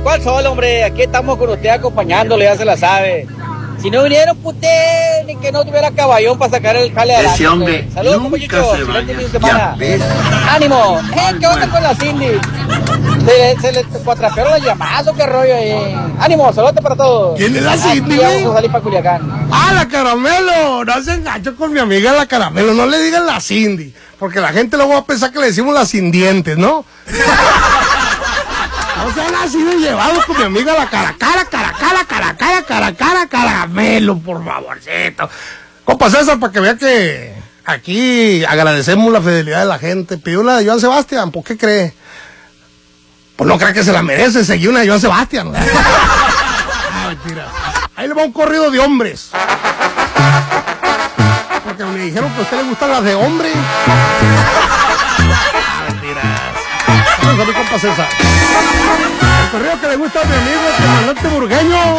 ¿cuál sol, hombre? Aquí estamos con usted acompañándole, ya se la sabe. Si no vinieron, puté, ni que no tuviera caballón para sacar el jale adelante. Ese hombre Saludos, nunca se vaya. ¡Ánimo! ¿Qué onda con la Cindy? Se le cuatrapearon las llamadas, ¿o qué rollo ahí? ¡Ánimo! Saludos para todos. ¿Quién es la Cindy, güey? Vamos a salir para Culiacán. ¡Ah, la Caramelo! No se enganchó con mi amiga la Caramelo. No le digan la Cindy, porque la gente luego va a pensar que le decimos la sin dientes, ¿no? No se han nacido llevados con mi amiga la Caramelo, por favorcito. Compa César, para que vea que aquí agradecemos la fidelidad de la gente. Pidió una de Joan Sebastián, ¿por qué cree? Pues no cree que se la merece, seguir una de Joan Sebastián. Mentira. Ahí le va un corrido de hombres. Porque me dijeron que a usted le gustan las de hombre. Mentiras. Vamos a mi compa César. El corrido que le gusta a mi amigo, el comandante Burgueño.